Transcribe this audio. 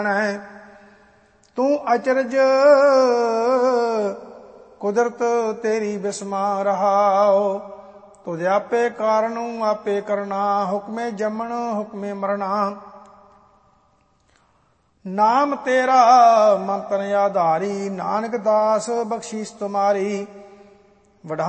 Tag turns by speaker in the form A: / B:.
A: ਹੈ। ਤੂੰ ਅਚਰਜ ਕੁਦਰਤ ਤੇਰੀ ਬਿਸਮਾ ਰਹਾਓ। ਤੁਧ ਆਪੇ ਕਾਰਣੁ ਆਪੇ ਕਰਨਾ, ਹੁਕਮੇ ਜੰਮਣ ਹੁਕਮੇ ਮਰਨਾ। ਨਾਮ ਤੇਰਾ ਮਨ ਤਨ ਆਧਾਰੀ, ਨਾਨਕ ਦਾਸ ਬਖਸ਼ੀਸ ਤੁਮਾਰੀ।